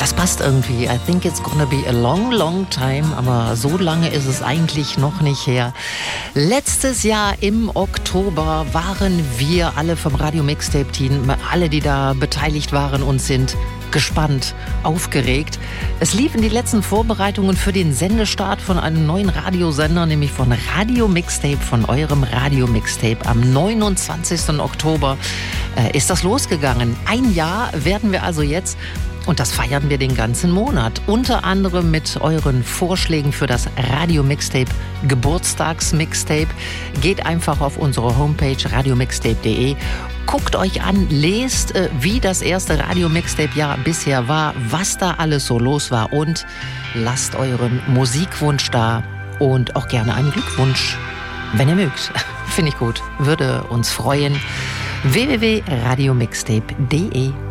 Das passt irgendwie. I think it's gonna be a long, long time. Aber so lange ist es eigentlich noch nicht her. Letztes Jahr im Oktober waren wir alle vom Radio Mixtape Team, alle, die da beteiligt waren und sind, gespannt, aufgeregt. Es liefen die letzten Vorbereitungen für den Sendestart von einem neuen Radiosender, nämlich von Radio Mixtape, von eurem Radio Mixtape. Am 29. Oktober ist das losgegangen. Ein Jahr werden wir also jetzt, und das feiern wir den ganzen Monat. Unter anderem mit euren Vorschlägen für das Radio Mixtape Geburtstagsmixtape. Geht einfach auf unsere Homepage radiomixtape.de. Guckt euch an, lest, wie das erste Radio-Mixtape-Jahr bisher war, was da alles so los war und lasst euren Musikwunsch da und auch gerne einen Glückwunsch, wenn ihr mögt. Finde ich gut, würde uns freuen. www.radiomixtape.de